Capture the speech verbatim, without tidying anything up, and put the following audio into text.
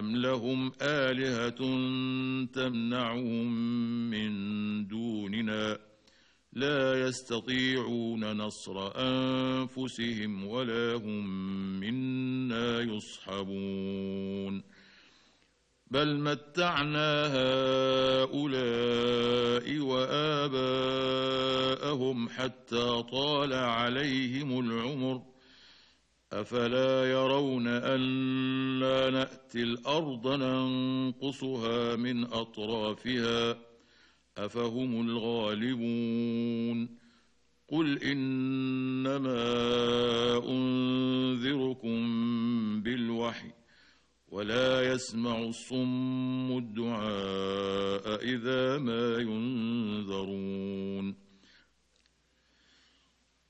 أم لهم آلهة تمنعهم من دوننا لا يستطيعون نصر أنفسهم ولا هم منا يصحبون بل متعنا هؤلاء وآباءهم حتى طال عليهم العمر أفلا يرون أنا نأتي الأرض ننقصها من أطرافها أفهم الغالبون قل إنما أنذركم بالوحي ولا يسمع الصم الدعاء إذا ما ينذرون